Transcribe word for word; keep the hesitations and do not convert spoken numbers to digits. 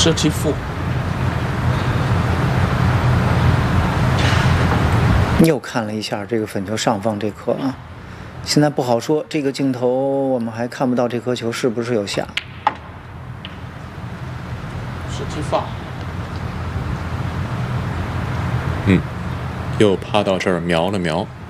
十七负。 又看了一下这个粉球上方这颗啊，现在不好说，这个镜头我们还看不到这颗球是不是有下。 十七发。 嗯，又趴到这儿瞄了瞄。